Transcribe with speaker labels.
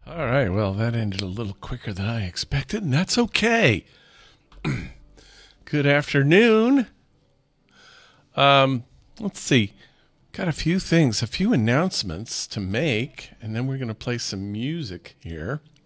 Speaker 1: All right. Well, that ended a little quicker than I expected, and that's okay. Good afternoon. Let's see. Got a few announcements to make, and then we're going to play some music here.